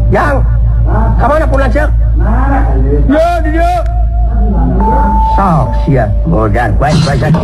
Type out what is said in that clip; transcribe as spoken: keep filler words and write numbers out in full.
Yang kemana pun lanjut? Ya, dia. Sok siap. Modal baik baik.